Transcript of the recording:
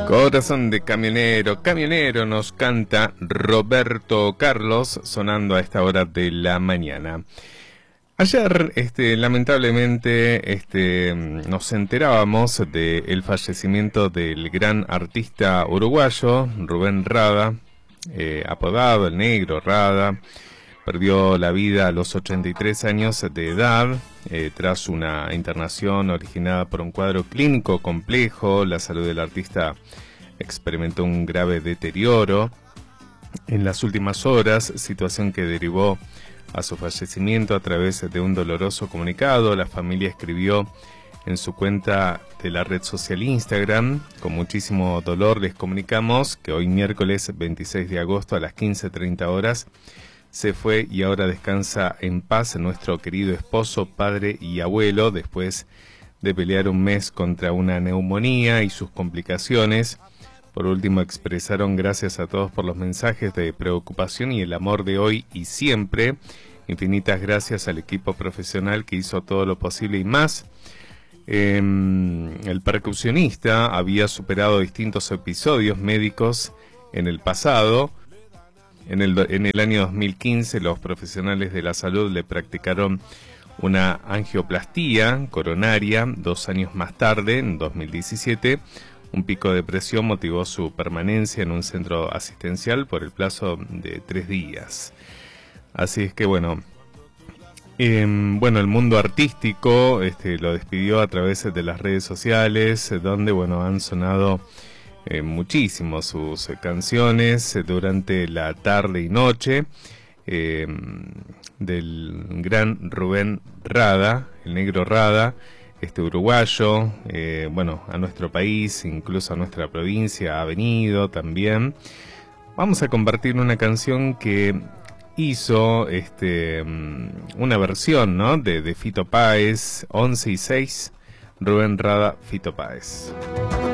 Corazón de camionero, camionero nos canta Roberto Carlos, sonando a esta hora de la mañana. Ayer, lamentablemente, nos enterábamos del fallecimiento del gran artista uruguayo, Rubén Rada, apodado El Negro Rada. Perdió la vida a los 83 años de edad, tras una internación originada por un cuadro clínico complejo. La salud del artista experimentó un grave deterioro en las últimas horas, situación que derivó a su fallecimiento a través de un doloroso comunicado. La familia escribió en su cuenta de la red social Instagram: con muchísimo dolor les comunicamos que hoy miércoles 26 de agosto a las 15:30 horas se fue y ahora descansa en paz nuestro querido esposo, padre y abuelo, después de pelear un mes contra una neumonía y sus complicaciones. Por último, expresaron gracias a todos por los mensajes de preocupación y el amor de hoy y siempre. Infinitas gracias al equipo profesional que hizo todo lo posible y más. El percusionista había superado distintos episodios médicos en el pasado. En el año 2015 los profesionales de la salud le practicaron una angioplastía coronaria. 2 años más tarde, en 2017, un pico de presión motivó su permanencia en un centro asistencial por el plazo de 3 días. Así es que bueno, el mundo artístico lo despidió a través de las redes sociales, donde han sonado muchísimo sus canciones durante la tarde y noche del gran Rubén Rada, el Negro Rada, uruguayo. A nuestro país, incluso a nuestra provincia ha venido también. Vamos a compartir una canción que hizo una versión, ¿no?, de Fito Páez, 11 y 6, Rubén Rada, Fito Páez.